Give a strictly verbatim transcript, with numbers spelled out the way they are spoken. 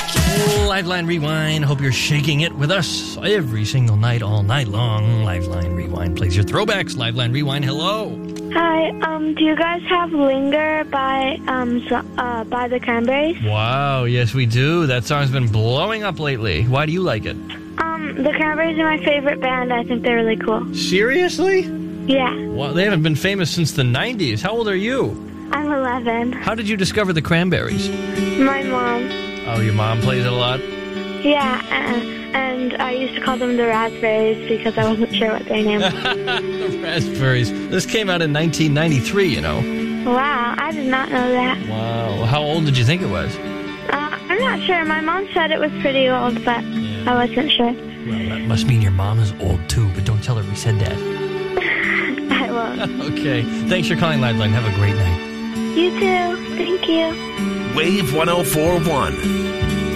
Liveline Rewind. Hope you're shaking it with us every single night, all night long. Liveline Rewind plays your throwbacks. Liveline Rewind, hello. Hi, um, do you guys have Linger by um so, uh, by the Cranberries? Wow, yes we do. That song's been blowing up lately. Why do you like it? Um, the Cranberries are my favorite band. I think they're really cool. Seriously? Yeah. Well, they haven't been famous since the nineties. How old are you? I'm eleven. How did you discover the Cranberries? My mom. Oh, your mom plays it a lot? Yeah, uh, and I used to call them the Raspberries because I wasn't sure what their name was. The Raspberries. This came out in nineteen ninety-three, you know. Wow, I did not know that. Wow. How old did you think it was? Uh, I'm not sure. My mom said it was pretty old, but yeah. I wasn't sure. Well, that must mean your mom is old, too, but don't tell her we said that. I won't. Okay. Thanks for calling, Liveline. Have a great night. You too. Thank you. Wave one oh four point one.